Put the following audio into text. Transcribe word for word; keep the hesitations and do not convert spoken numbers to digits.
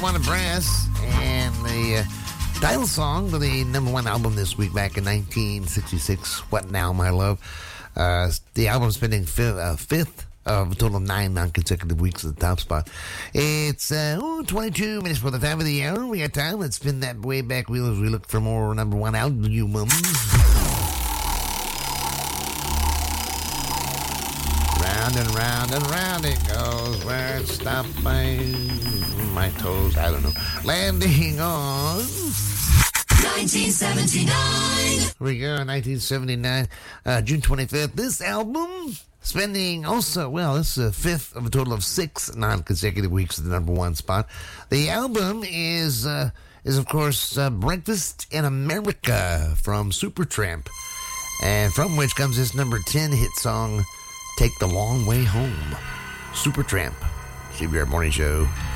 One of Brass, and the uh, title song to the number one album this week back in nineteen sixty-six, What Now, My Love? Uh, the album spending fifth, uh, fifth of a total of nine non-consecutive weeks at the top spot. It's uh, oh, twenty-two minutes for the time of the hour. We got time. Let's spin that way back wheel as we look for more number one albums. Round and round and round it goes, where it's stopping my toes, I don't know. Landing on nineteen seventy-nine. Here we go, nineteen seventy-nine, uh, June twenty-fifth. This album spending also, well, this is a fifth of a total of six non-consecutive weeks at the number one spot. The album is, uh, is of course, uh, Breakfast in America from Supertramp, and from which comes this number ten hit song, Take the Long Way Home. Supertramp, C B R Morning Show.